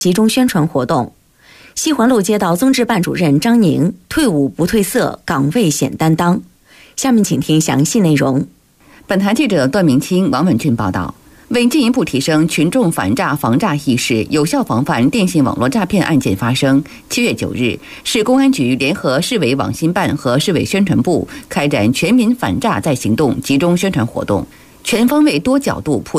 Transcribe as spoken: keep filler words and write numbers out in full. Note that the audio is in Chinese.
集中宣传活动。西环路街道综治办主任张宁：退伍不褪色，岗位显担当。下面请听详细内容。 本台记者段明清、王文俊报道。为进一步提升群众反诈防诈意识，有效防范电信网络诈骗案件发生，七月九日，市公安局联合市委网信办和市委宣传部开展全民反诈再行动集中宣传活动，全方位多角度普